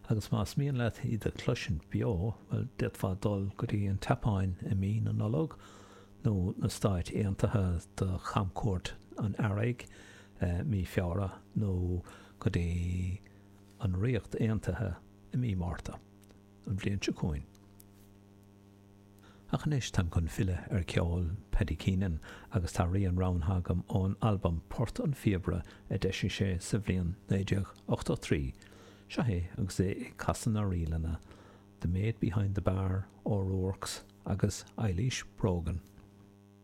agus más míon le iad a cluisiint bio, well dead fá dul go dtí an tapáin I mí na nolog, nó na stáit éantathe de chamcóirt an araig mí feara, nó go dtí an riocht éantathe I mí Márta, an bblion se cóin. Achanis tam chun fille ceol Paddy Keenan agus tá rion roundhagam ón album Port an Fiebre a deisi sé sa bhlion 1983. Se hé agus é casan a rialana, The Maid Behind the Bar, O'Rourke's agus Eilish Brogan.